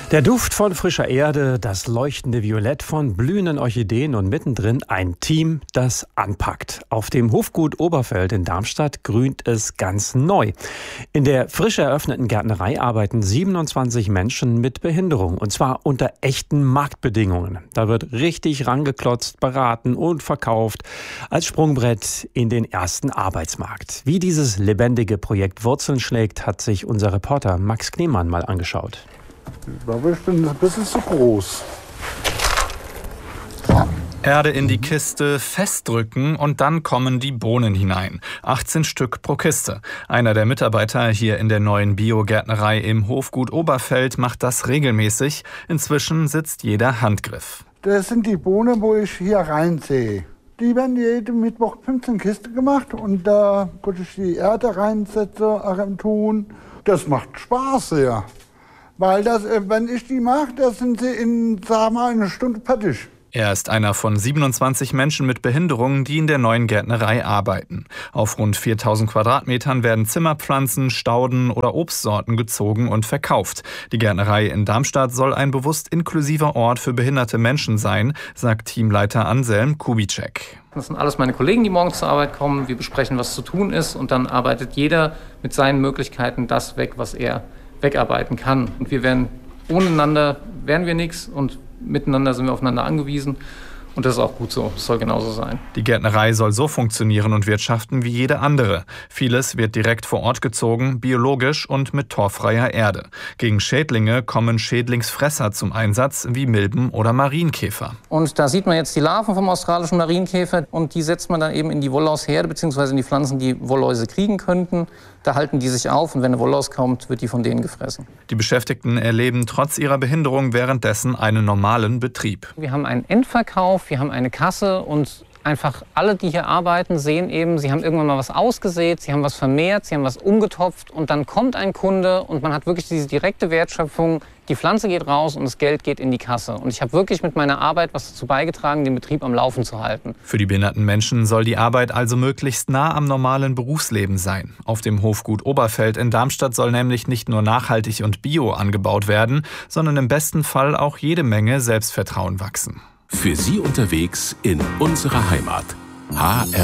Der Duft von frischer Erde, das leuchtende Violett von blühenden Orchideen und mittendrin ein Team, das anpackt. Auf dem Hofgut Oberfeld in Darmstadt grünt es ganz neu. In der frisch eröffneten Gärtnerei arbeiten 27 Menschen mit Behinderung, und zwar unter echten Marktbedingungen. Da wird richtig rangeklotzt, beraten und verkauft als Sprungbrett in den ersten Arbeitsmarkt. Wie dieses lebendige Projekt Wurzeln schlägt, hat sich unser Reporter Max Kneemann mal angeschaut. Ich glaube, ich bin ein bisschen zu groß. Erde in die Kiste, festdrücken und dann kommen die Bohnen hinein. 18 Stück pro Kiste. Einer der Mitarbeiter hier in der neuen Biogärtnerei im Hofgut Oberfeld macht das regelmäßig. Inzwischen sitzt jeder Handgriff. Das sind die Bohnen, wo ich hier reinsehe. Die werden jeden Mittwoch 15 Kisten gemacht und da würde ich die Erde reinsetzen, tun. Das macht Spaß, ja. Weil wenn ich die mache, dann sind sie in, sagen wir mal, einer Stunde fertig. Er ist einer von 27 Menschen mit Behinderung, die in der neuen Gärtnerei arbeiten. Auf rund 4000 Quadratmetern werden Zimmerpflanzen, Stauden oder Obstsorten gezogen und verkauft. Die Gärtnerei in Darmstadt soll ein bewusst inklusiver Ort für behinderte Menschen sein, sagt Teamleiter Anselm Kubitschek. Das sind alles meine Kollegen, die morgens zur Arbeit kommen. Wir besprechen, was zu tun ist, und dann arbeitet jeder mit seinen Möglichkeiten das weg, was er wegarbeiten kann. Und ohneinander wären wir nichts, und miteinander sind wir aufeinander angewiesen. Und das ist auch gut so. Das soll genauso sein. Die Gärtnerei soll so funktionieren und wirtschaften wie jede andere. Vieles wird direkt vor Ort gezogen, biologisch und mit torffreier Erde. Gegen Schädlinge kommen Schädlingsfresser zum Einsatz, wie Milben oder Marienkäfer. Und da sieht man jetzt die Larven vom australischen Marienkäfer, und die setzt man dann eben in die Wollausherde bzw. in die Pflanzen, die Wollläuse kriegen könnten. Da halten die sich auf, und wenn eine Wollhaus kommt, wird die von denen gefressen. Die Beschäftigten erleben trotz ihrer Behinderung währenddessen einen normalen Betrieb. Wir haben einen Endverkauf, wir haben eine Kasse, und einfach alle, die hier arbeiten, sehen eben, sie haben irgendwann mal was ausgesät, sie haben was vermehrt, sie haben was umgetopft, und dann kommt ein Kunde und man hat wirklich diese direkte Wertschöpfung. Die Pflanze geht raus und das Geld geht in die Kasse. Und ich habe wirklich mit meiner Arbeit was dazu beigetragen, den Betrieb am Laufen zu halten. Für die behinderten Menschen soll die Arbeit also möglichst nah am normalen Berufsleben sein. Auf dem Hofgut Oberfeld in Darmstadt soll nämlich nicht nur nachhaltig und bio angebaut werden, sondern im besten Fall auch jede Menge Selbstvertrauen wachsen. Für Sie unterwegs in unserer Heimat. HR